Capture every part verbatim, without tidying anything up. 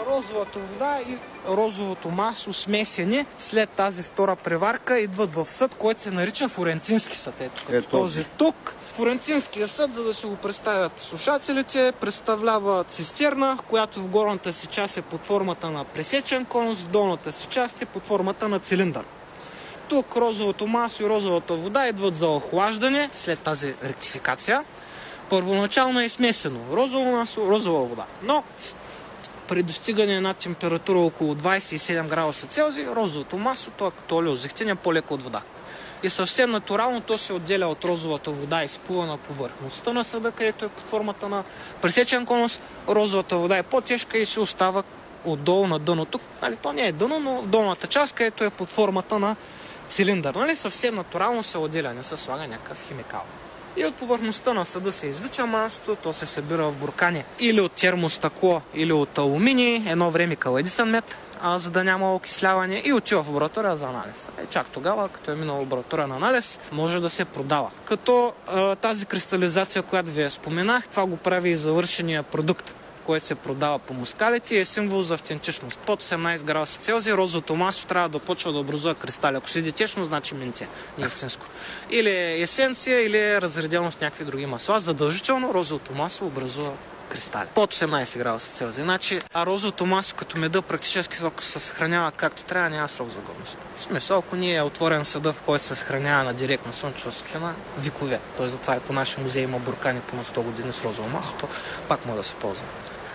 розовата вода и розовото масло смесени след тази втора преварка идват в съд, който се нарича Флорентински съд. Ето като е този тук. Флорентинския съд, за да си го представят слушателите, представлява цистерна, която в горната си част е под формата на пресечен конус, в долната си част е под формата на цилиндър. Тук розовото масло и розовата вода идват за охлаждане след тази ректификация. Първоначално е смесено розово масло, розова вода. Но при достигане на температура около двадесет и седем градуса Целзий, розовото масло, то като олеозехтин е по-леко от вода. И съвсем натурално то се отделя от розовата вода и изплува на повърхността на съда, където е под формата на пресечен конус. Розовата вода е по-тежка и се остава отдолу на дъното. Нали, то не е дъно, но в долната част, където е под формата на цилиндър. Нали, съвсем натурално се отделя, не се слага някакъв химикал. И от повърхността на съда се извлича маслото, то се събира в буркани или от термостъкло, или от алуминий, едно време каладисан мед, а, за да няма окисляване, и отива в лаборатория за анализ. И чак тогава, като е минал лаборатория на анализ, може да се продава. Като а, тази кристализация, която ви я споменах, това го прави и завършения продукт, който се продава по мускалите, е символ за автентичност. Под осемнадесет градуса Целзий розовото масло трябва да почва да образува кристали. Ако седи течно, значи менте, не истинско. Или е есенция, или е разредено в някакви други масла. Задължително розовото масло образува кристали. Под осемнадесет градуса Целзий. Значи, а розовото масло като меда практически се съхранява както трябва, няма срок за годност. В смисъл, ако ние е отворен съда, в който се съхранява на директна слънчева светлина, векове. Той затова и по нашия музей има буркани по на сто години с розово масло, то пак може да се ползва.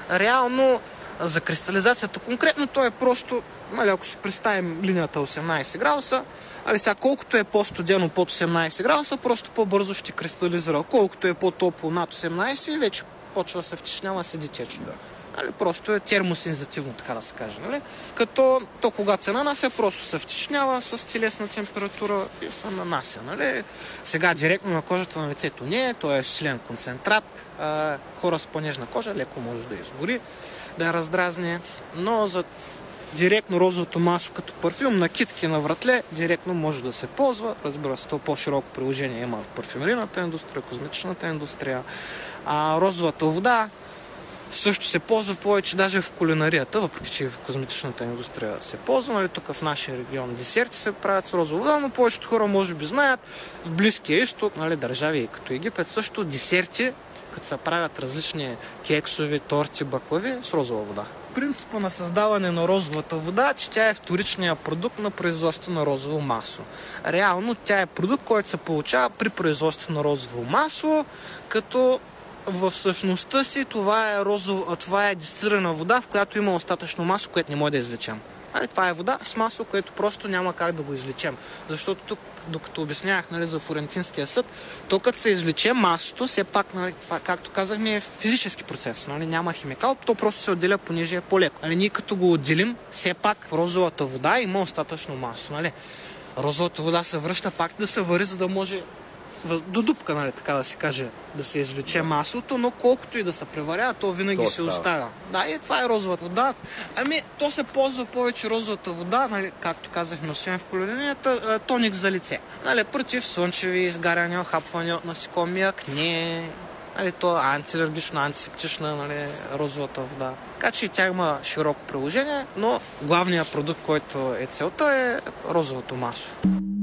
Реално за кристализацията конкретно то е просто, нали, ако си представим линията осемнадесет градуса, али сега колкото е по-студено под осемнадесет градуса, просто по-бързо ще кристализира. Колкото е по-топло над осемнадесет, вече почва да се втечнява, седи течно. Нали, просто е термосензитивно, така да се каже. Нали? Като то когато се нанася, просто се втечнява с телесна температура и се нанася. Нали? Сега директно на кожата на лицето не е, то е силен концентрат. А, хора с по-нежна кожа леко може да изгори, да я раздразни, но за директно розовото масло като парфюм, накидки на вратле, директно може да се ползва. Разбира се, то по-широко приложение има в парфюмерийната индустрия, козметичната индустрия. А розовата вода също се ползва повече даже в кулинарията, въпреки че и в козметичната индустрия се ползва. Нали, тук в нашия регион десерти се правят с розова вода, но повечето хора може би знаят, в Близкия изток, нали, държави като Египет, също десерти, като се правят различни кексови, торти, баклави с розова вода. Принципа на създаване на розовата вода, че тя е вторичният продукт на производство на розово масло. Реално тя е продукт, който се получава при производство на розово масло, като в същността си това е, розов, това е дестилирана вода, в която има остатъчно масло, което не може да извлечем. Али, това е вода с масло, което просто няма как да го извлечем. Защото тук, докато обяснявах, нали, за Флорентинския съд, то като се извлече маслото, все пак, нали, това, както казахме, е физически процес. Нали, няма химикал, то просто се отделя, понеже е по-леко. Али, ние като го отделим, все пак в розовата вода има остатъчно масло. Нали. Розовата вода се връща пак да се вари, за да може до дупка, нали, така да се каже, да се извлече да. маслото, но колкото и да се преварява, то винаги то се оставя. Да, и това е розовата вода. Ами, то се ползва повече розовата вода, нали, както казахме, освен в кулинарията, тоник за лице. Нали, против слънчеви изгаряния, хапване от насекоми, акне, нали, то е антиалергично, антисептична, нали, розовата вода. Така че и тя има широко приложение, но главният продукт, който е целта, е розовото масло.